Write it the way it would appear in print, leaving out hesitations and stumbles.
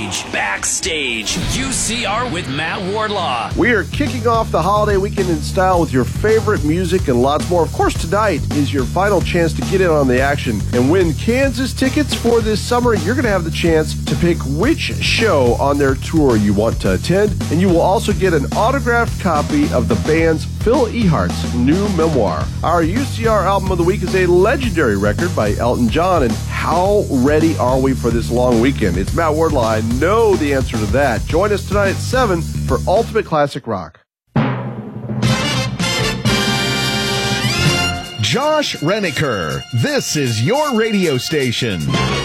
Backstage, UCR with Matt Wardlaw. We are kicking off the holiday weekend in style with your favorite music and lots more. Of course, tonight is your final chance to get in on the action and win Kansas tickets for this summer. You're going to have the chance to pick which show on their tour you want to attend, and you will also get an autographed copy of the band's Phil Ehart's new memoir. Our UCR album of the week is a legendary record by Elton John, and how ready are we for this long weekend? It's Matt Wardlaw. I know the answer to that. Join us tonight at 7 for Ultimate Classic Rock. Josh Reniker, this is your radio station.